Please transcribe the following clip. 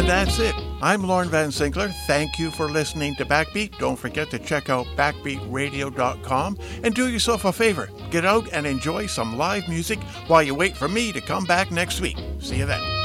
And that's it. I'm Lorne Van Sinkler. Thank you for listening to Backbeat. Don't forget to check out backbeatradio.com and do yourself a favor. Get out and enjoy some live music while you wait for me to come back next week. See you then.